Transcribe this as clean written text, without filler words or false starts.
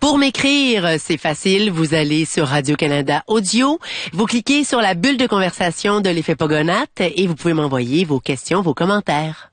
Pour m'écrire, c'est facile. Vous allez sur Radio-Canada Audio. Vous cliquez sur la bulle de conversation de l'effet Pogonatte et vous pouvez m'envoyer vos questions, vos commentaires.